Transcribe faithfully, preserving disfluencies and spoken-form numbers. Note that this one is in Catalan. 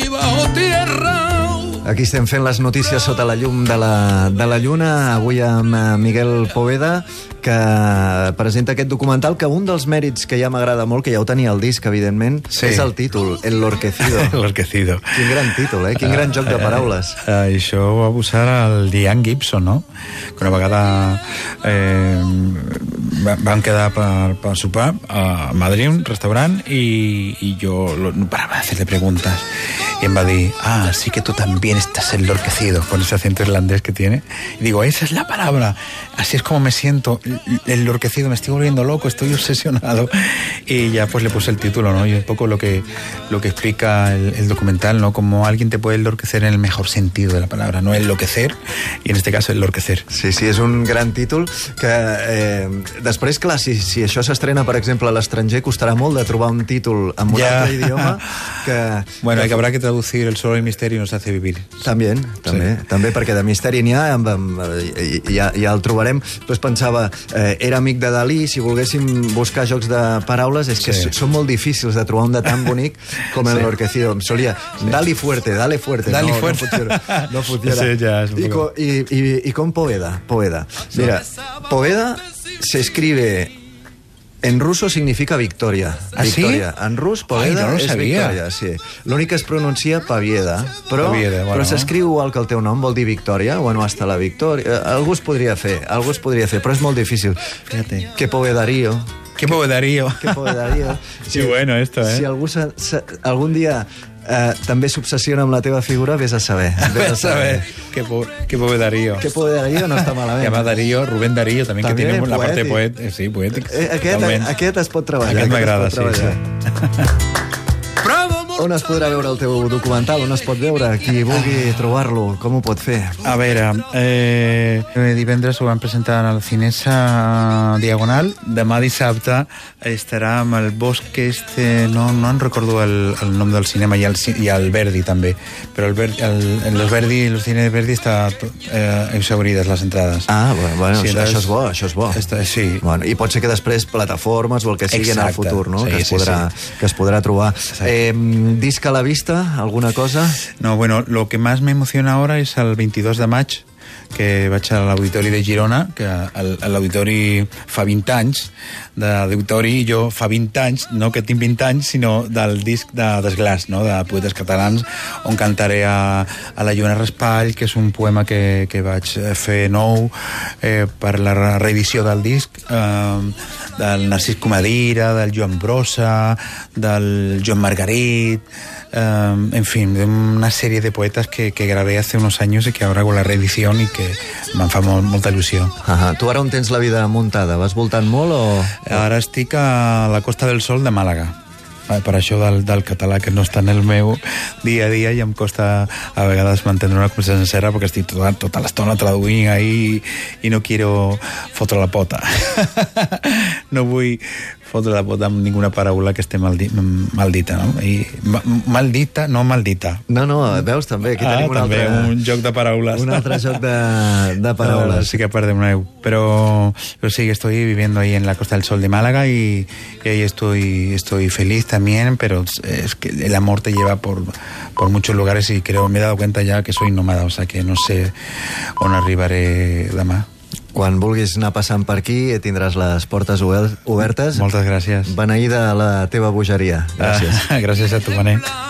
y bajo tierra. Aquí estem fent les notícies sota la llum de la, de la lluna, avui amb Miguel Poveda, que presenta aquest documental, que un dels mèrits que ja m'agrada molt, que ja ho tenia al disc, evidentment, sí, és el títol, El Lorquecido. El Lorquecido. Quin gran títol, eh? Quin gran joc de paraules. Uh, uh, això ho va posar el Ian Gibson, no? Que una vegada eh, vam quedar per, per sopar a Madrid, un restaurant, i, i jo no parava de fer-le preguntes. Y él va a decir, ah, sí que tú también estás enlorquecido, con ese acento irlandés que tiene. Y digo, esa es la palabra, así es como me siento, enlorquecido, me estoy volviendo loco, estoy obsesionado. Y ya pues le puse el título, ¿no? Y un poco lo que, lo que explica el, el documental, ¿no? Como alguien te puede enlorquecer en el mejor sentido de la palabra, no enloquecer, y en este caso enlorquecer. Sí, sí, és un gran títol que eh, després, clar, si, si això s'estrena, per exemple, a l'estranger, costarà molt de trobar un títol en un ja. altre idioma que... Bueno, que... hay que habrá que traducir El solo el misterio nos hace vivir. També, també, sí. també perquè de misteri n'hi ha, amb, amb, ja, ja el trobarem. Després pensava, eh, era amic de Dalí, si volguéssim buscar jocs de paraules, és que sí. són molt difícils de trobar un de tan bonic com el sí. Lorquecido. Em solia, sí. dale fuerte, dale fuerte. Dale no, fuerte. No funciona. No funciona. Sí, ja, és un I, co, i, i, I com Poveda, Poveda. Mira, Poveda se escribe... En ruso significa victoria. ¿Ah, victoria. sí? En rus, Poveda, Ai, no és sabia. victòria. Sí. L'únic que es pronuncia Pavieda, però, Pavieda, bueno. però s'escriu igual que el teu nom, vol dir victòria, bueno, hasta la victòria. Algú es podria fer, algú es podria fer, però és molt difícil. Fíjate. Que Povedarío. Qué povedarío. Qué povedarío. Sí, sí, bueno esto, eh? Si algú sa, sa, algun dia eh, també s'obsessiona amb la teva figura, vés a saber. Vés a saber. Qué, po, qué povedarío. Qué povedarío no està malament. Llama Darío, Rubén Darío, también, també que tiene la parte poètic. poet, sí, poètic. Eh, aquest, aquest es pot treballar. Aquest m'agrada, sí, sí. On es podrà veure el teu documental? On es pot veure? Qui vulgui trobar-lo, com ho pot fer? A veure, eh, divendres ho vam presentar al Cinesa Diagonal. Demà dissabte estarà amb el Bosque este... No, no en recordo el, el nom del cinema, i el, i el Verdi també, però el, Verdi, el, en los Verdi, el cine de Verdi està eh, exaurides les entrades. Ah, bueno, bueno sí, això, això és bo, això és bo. Està, sí. Bueno, i pot ser que després plataformes o el que sigui en el futur, no? Sí, que, es sí, podrà, sí. que es podrà trobar. Eh, disc a la vista, alguna cosa? No, bueno, lo que más me emociona ahora es el veintidós de maig, que vaig a l'Auditori de Girona, que l'Auditori fa vint anys, de l'Auditori jo fa vint anys, no que tinc vint anys, sinó del disc de Desglaç, no? De poetes catalans, on cantaré a, a la Joana Raspall, que és un poema que, que vaig fer nou eh, per la reedició del disc, eh, del Narcís Comadira, del Joan Brossa, del Joan Margarit, eh, en fin, de una serie de poetas que, que grabé hace unos años y que ahora hago la reedición y que me'n fa molt, molta il·lusió. Uh-huh. Tu ara on tens la vida muntada? Vas voltant molt o...? Ara estic a la Costa del Sol de Màlaga. Per això del, del català, que no està en el meu dia a dia, i em costa a vegades mantenir una conversació sencera perquè estic tota, tota l'estona traduint ahí i no quiero fotre la pota. No vull fotre la pota amb ninguna paraula que esté maldi, maldita, no? I, ma, maldita, no maldita. No, no, veus també, aquí ah, tenim un també, altre... un joc de paraules. Un altre joc de, de paraules. Uh, sí que perdem una eu. Pero, pero sí, estoy viviendo ahí en la Costa del Sol de Málaga y, y ahí estoy, estoy feliz también, pero es que el amor te lleva por, por muchos lugares y creo, me he dado cuenta ya que soy nómada, o sea que no sé on arribaré demà. Quan vulguis anar passant per aquí tindràs les portes obertes. Moltes gràcies. Beneïda la teva bogeria. Gràcies. Ah, gràcies a tu, Manel.